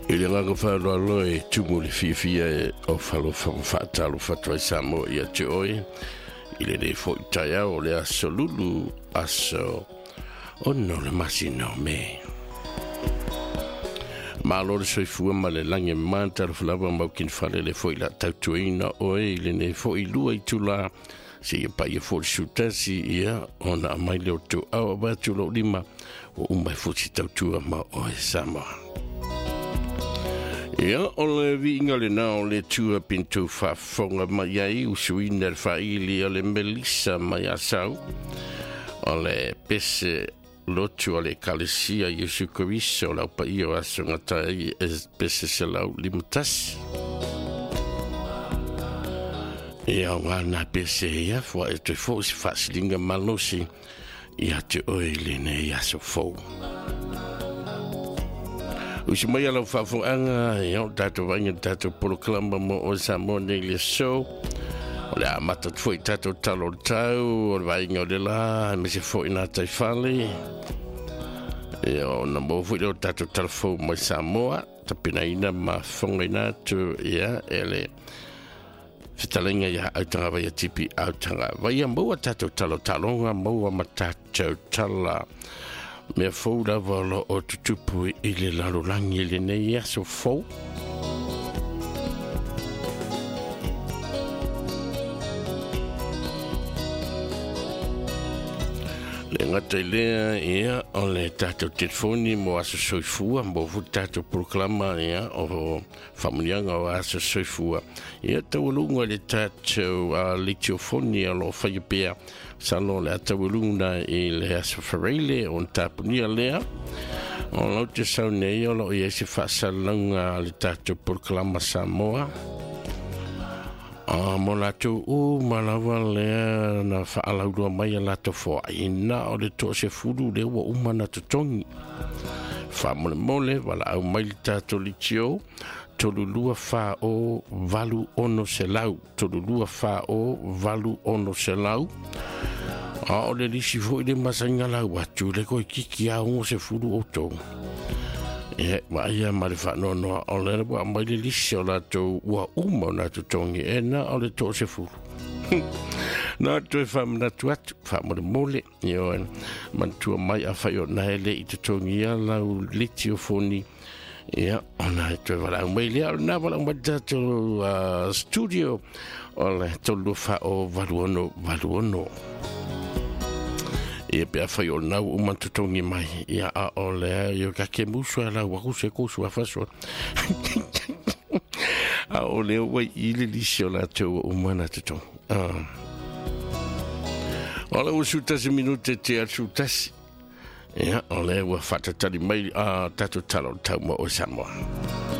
Ele nganga whaaloalo e tumu le fia e o whalo whaatalo whatua Samoa ia te oi. Ile ne fo taia o le aso lulu aso ono le masino me. Malo le soifua ma le lange manta le whalawa mau kin whale le fo ila tautuina oe ile ne fo ilua i tula si ia pa ia fo le sutasi ia ona amai leo tu awa batu lo lima o umai fo si tautua ma oe Samoa. Ia, o le vinga le nao le tua pinto whafonga mai ai usuina le whaili o le Melissa mai asau. O le pese lotu o le kalesia Yesu Kariso o lau pa i o aso ngatai e pese se lau limutasi. Ia o ngana pese ia fwa e te fo si whasilinga malosi ia te oile ne ia so fo. Usi mai alau whafonga ia o tato vanga tato poloklamba mo o Samoa Neglia Show. O le amata foi tato talo tau, o le vainga o le la, me se foi nā tai whale. Ia o na mo foi leo tato talo fau mai Samoa, tapina ina ma whonga ina tu ia ele. Whitalenga ia autanga vai a tipi autanga. Vai a maua tato talo talonga, maua ma tato tala. Mea fau lava lo o tutupu i le larolangi le nei aso fau. Le ngata i lea ia o le tato telefoni mo aso soifua, mo fu tato proklama ia o whamunianga o aso soifua. Ia tawalunga le tato litiofoni alo whaiapea. Salo le atawalunga i le aso whareile o ntapunia lea. O lau te sau nei o lo i ese whaasalunga le tato proklama Samoa. Mo lato o malawa lea na whaalaurua mai a lato fo ina o le to se furu le wa umana tutongi. Whamole mole wala au mai le tato litio. Tolulua wha o valu ono se lau. Tolulua wha o valu ono se lau. O le lisi fo i le masanga lau atu le koe kiki a ungo se furu o tō. E mai ma le whanonoa o le wa mai le lisi o lato ua uma o nato tongi e na o le tō se furu. Nā tu e whamanatu atu, whamore mole, i o mantua mai a whai o naele i te tongi a lau litiofoni. Ia, o nā e tu e walau mai lea, o nā walau mai tato studio o le tolu wha o valuono. Ia pia whai o nau umantutongi mai. Ia a o lea, i o kake musu a lau waku se kōsu a whasua. A o lea wai ili lisi o la tau umana tutongi. O lea wa sutasi minute te a sutasi. Ia o lea wa whatatari mai a tato talo tau mo o Samoa.